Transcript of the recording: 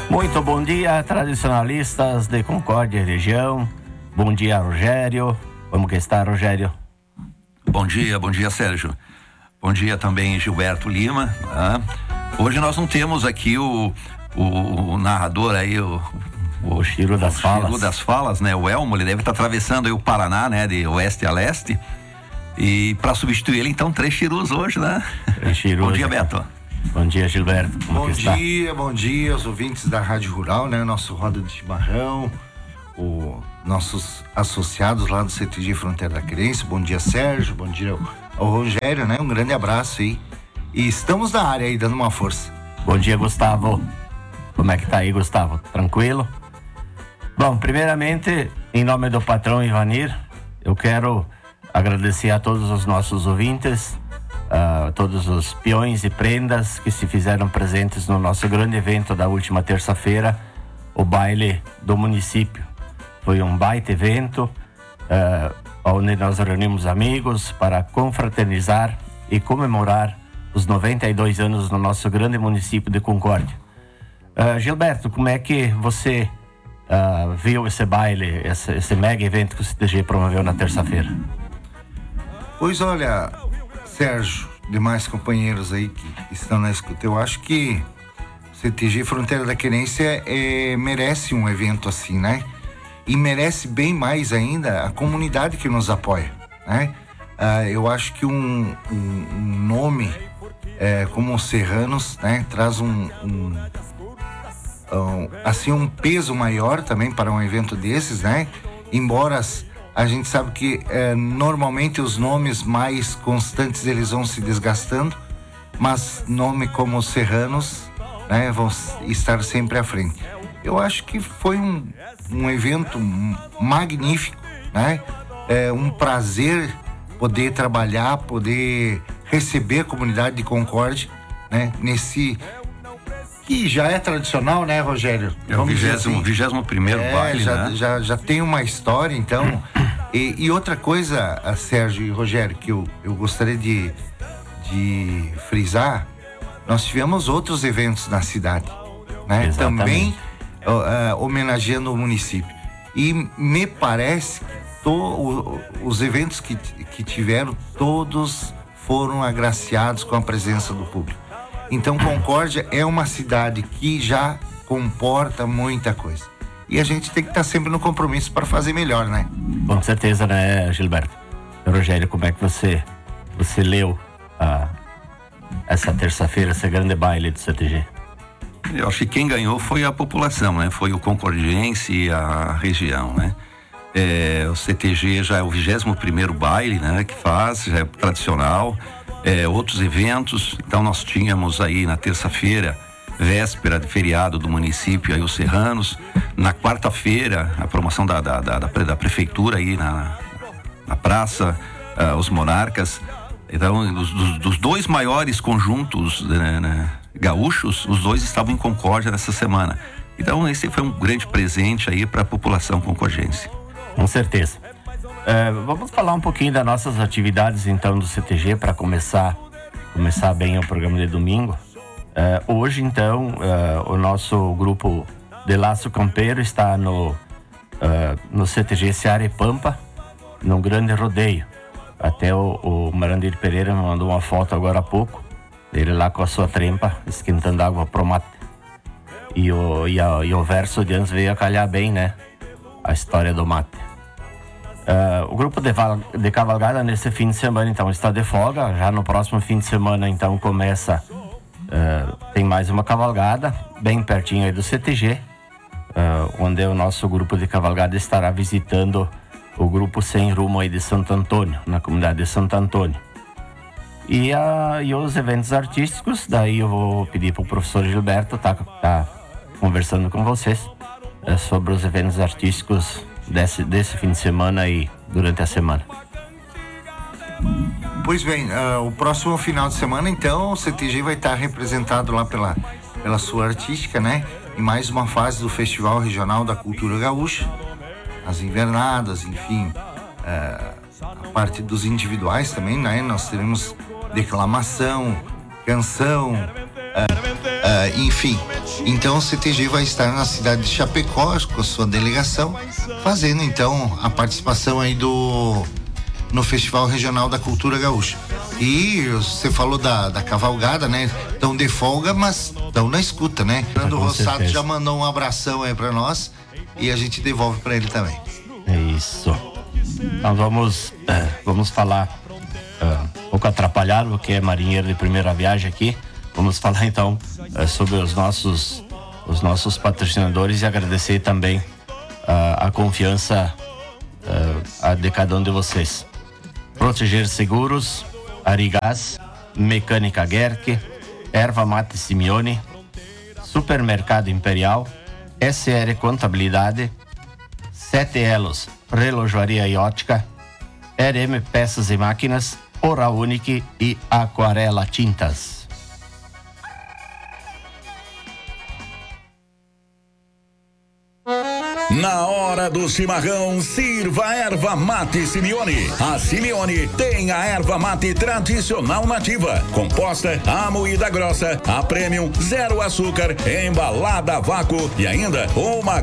Muito bom dia, tradicionalistas de Concórdia e região. Bom dia, Rogério. Como que está, Rogério? Bom dia, Sérgio. Bom dia também, Gilberto Lima. Hoje nós não temos aqui o narrador aí, o Chiro das Falas. Chiro das Falas, né? O Elmo, ele deve estar atravessando aí o Paraná, né? De oeste a leste. E para substituir ele, então, 3 chirus hoje, né? 3 chirus. Bom dia, Beto. Bom dia, Gilberto. Como bom dia aos ouvintes da Rádio Rural, né? Nosso Roda de Chimarrão, nossos associados lá do CTG Fronteira da Querência. Bom dia, Sérgio. Bom dia ao Rogério, né? Um grande abraço aí. E estamos na área aí, dando uma força. Bom dia, Gustavo. Como é que tá aí, Gustavo? Tranquilo? Bom, primeiramente, em nome do patrão Ivanir, eu quero agradecer a todos os nossos ouvintes, todos os peões e prendas que se fizeram presentes no nosso grande evento da última terça-feira, o baile do município. Foi um baita evento, onde nós reunimos amigos para confraternizar e comemorar os 92 anos no nosso grande município de Concórdia. Gilberto, como é que você viu esse baile, esse mega evento que o CTG promoveu na terça-feira? Pois olha, Sérgio, demais companheiros aí que estão na escuta, eu acho que o CTG Fronteira da Querência merece um evento assim, né? E merece bem mais ainda a comunidade que nos apoia, né? Eu acho que um nome como os Serranos, né? Traz assim um peso maior também para um evento desses, né? Embora a gente sabe que normalmente os nomes mais constantes eles vão se desgastando, mas nome como os Serranos, né, vão estar sempre à frente. Eu acho que foi um evento magnífico, né? Um prazer poder trabalhar, poder receber a comunidade de Concórdia, né? Nesse que já é tradicional, né, Rogério? É o 21º baile, né? Já tem uma história, então. E outra coisa, Sérgio e Rogério, que eu gostaria de frisar, nós tivemos outros eventos na cidade, né? Exatamente. Também homenageando o município. E me parece que os eventos que tiveram, todos foram agraciados com a presença do público. Então, Concórdia é uma cidade que já comporta muita coisa. E a gente tem que estar sempre no compromisso para fazer melhor, né? Com certeza, né, Gilberto? Rogério, como é que você leu essa terça-feira, esse grande baile do CTG? Eu acho que quem ganhou foi a população, né? Foi o concordiense e a região, né? O CTG já é o 21º baile, né? Que faz, já é tradicional. Outros eventos, então nós tínhamos aí na terça-feira, véspera de feriado do município, aí os Serranos. Na quarta-feira, a promoção da prefeitura aí na praça, os Monarcas. Então, dos 2 maiores conjuntos gaúchos, os 2 estavam em Concórdia nessa semana. Então, esse foi um grande presente aí para a população concordiense. Com certeza. Vamos falar um pouquinho das nossas atividades, então, do CTG, para começar bem o programa de domingo. Hoje, então, o nosso grupo de Laço Campeiro está no CTG Seara e Pampa, num grande rodeio. Até o Marandir Pereira me mandou uma foto agora há pouco, dele lá com a sua trempa, esquentando água pro mate. E o verso de antes veio a calhar bem, né? A história do mate. O grupo de cavalgada nesse fim de semana, então, está de folga. Já no próximo fim de semana, então, começa... tem mais uma cavalgada, bem pertinho aí do CTG, onde o nosso grupo de cavalgada estará visitando o grupo Sem Rumo aí de Santo Antônio, na comunidade de Santo Antônio. E os eventos artísticos, daí eu vou pedir para o professor Gilberto tá conversando com vocês sobre os eventos artísticos desse fim de semana e durante a semana. Pois bem, o próximo final de semana, então, o CTG vai estar representado lá pela sua artística, né? Em mais uma fase do Festival Regional da Cultura Gaúcha, as invernadas, enfim, a parte dos individuais também, né? Nós teremos declamação, canção, enfim. Então o CTG vai estar na cidade de Chapecó com a sua delegação, fazendo então a participação aí no Festival Regional da Cultura Gaúcha. E você falou da cavalgada, né? Estão de folga, mas estão na escuta, né? Fernando Rossato já mandou um abração aí pra nós e a gente devolve pra ele também. É isso. Então vamos falar um pouco atrapalhado, porque é marinheiro de primeira viagem aqui. Vamos falar então sobre os nossos patrocinadores e agradecer também a confiança de cada um de vocês. Proteger Seguros, Arigás, Mecânica Gerke, Erva Mate Simeone, Supermercado Imperial, SR Contabilidade, 7 Elos, Relojoaria e Ótica, RM Peças e Máquinas, Oral Unique e Aquarela Tintas. Na hora do chimarrão, sirva a erva mate Simeone. A Simeone tem a erva mate tradicional nativa, composta, a moída grossa, a premium, zero açúcar, embalada a vácuo e ainda uma